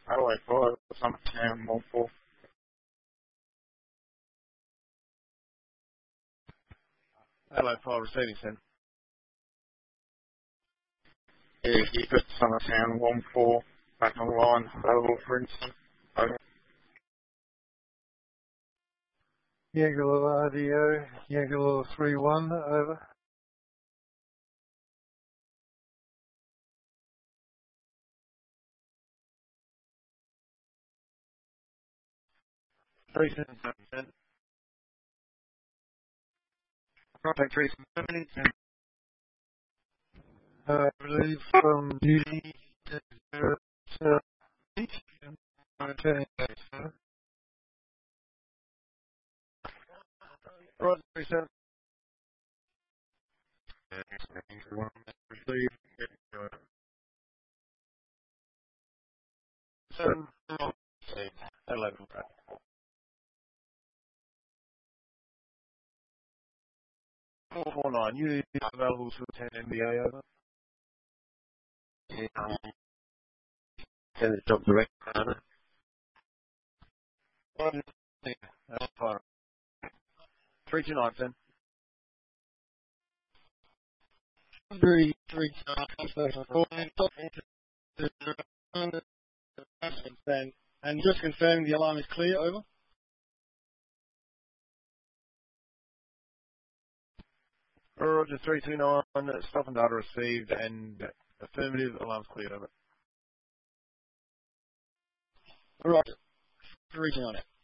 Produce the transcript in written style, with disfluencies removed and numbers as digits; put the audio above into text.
Highway 4, Summit Sam 14. Hello, 5 receiving, Sam. Yeah, you got Summit Sam 14 back online, available for instance. Over. Yangaloo RDO, Yangaloo 3-1, over. Contact 3 minutes. I believe from duty to each. Right, 3 7. Receive. 7. 11. 449. You available to attend NBA over? Yeah, send the job direct. 329, Sam. 3 and just confirming the alarm is clear, over. Roger, 329. Stop and data received and affirmative. Alarm's cleared, over. Roger. 329.